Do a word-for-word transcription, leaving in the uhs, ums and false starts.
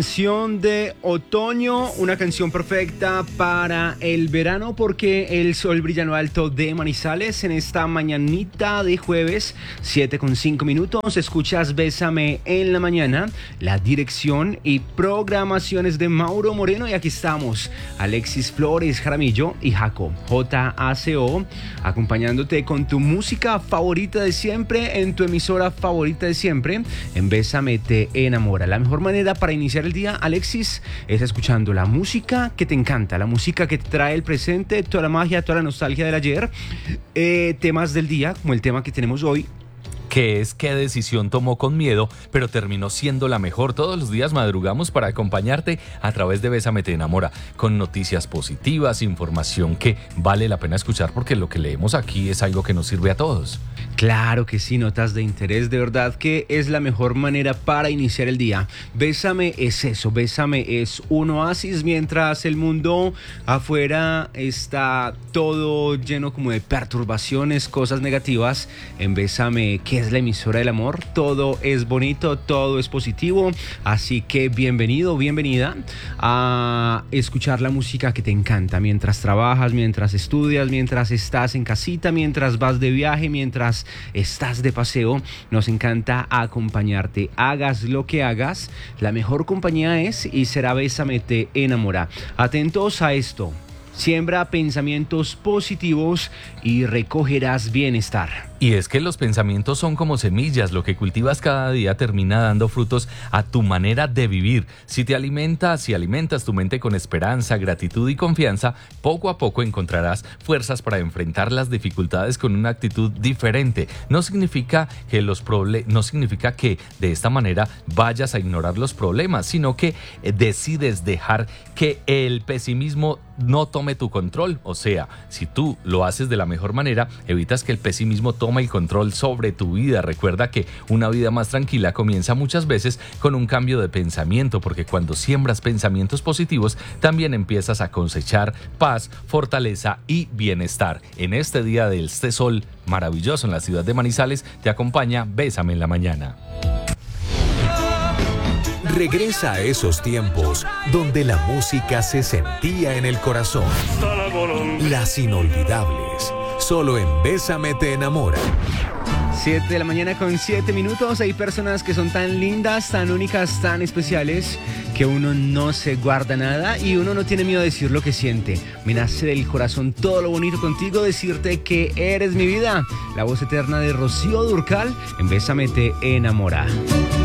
Canción de otoño, una canción perfecta para el verano porque el sol brilla en lo alto de Manizales en esta mañanita de jueves, siete con cinco minutos. Escuchas Bésame en la mañana, la dirección y programaciones de Mauro Moreno, y aquí estamos, Alexis Flores Jaramillo y Jaco J A C O, acompañándote con tu música favorita de siempre en tu emisora favorita de siempre. En Bésame te enamora. La mejor manera para iniciar el día, Alexis, es escuchando la música que te encanta, la música que te trae el presente, toda la magia, toda la nostalgia del ayer, eh, temas del día, como el tema que tenemos hoy, que es qué decisión tomó con miedo, pero terminó siendo la mejor. Todos los días madrugamos para acompañarte a través de Bésame te enamora, con noticias positivas, información que vale la pena escuchar, porque lo que leemos aquí es algo que nos sirve a todos. Claro que sí, notas de interés, de verdad que es la mejor manera para iniciar el día. Bésame es eso, Bésame es un oasis mientras el mundo afuera está todo lleno como de perturbaciones, cosas negativas. En Bésame, que es la emisora del amor, todo es bonito, todo es positivo, así que bienvenido, bienvenida a escuchar la música que te encanta mientras trabajas, mientras estudias, mientras estás en casita, mientras vas de viaje, mientras estás de paseo. Nos encanta acompañarte, hagas lo que hagas, la mejor compañía es y será Bésame te enamora. Atentos a esto: siembra pensamientos positivos y recogerás bienestar. Y es que los pensamientos son como semillas, lo que cultivas cada día termina dando frutos a tu manera de vivir. Si te alimentas, si alimentas tu mente con esperanza, gratitud y confianza, poco a poco encontrarás fuerzas para enfrentar las dificultades con una actitud diferente. No significa que los proble- no significa que de esta manera vayas a ignorar los problemas, sino que eh, decides dejar que el pesimismo no tome tu control. O sea, si tú lo haces de la mejor manera, evitas que el pesimismo tome el control sobre tu vida. Recuerda que una vida más tranquila comienza muchas veces con un cambio de pensamiento, porque cuando siembras pensamientos positivos, también empiezas a cosechar paz, fortaleza y bienestar. En este día del este sol maravilloso en la ciudad de Manizales, te acompaña Bésame en la mañana. Regresa a esos tiempos donde la música se sentía en el corazón. Las inolvidables, solo en Bésame te enamora. siete de la mañana con siete minutos. Hay personas que son tan lindas, tan únicas, tan especiales, que uno no se guarda nada y uno no tiene miedo de decir lo que siente. Me nace del corazón todo lo bonito contigo, decirte que eres mi vida. La voz eterna de Rocío Dúrcal en Bésame te enamora.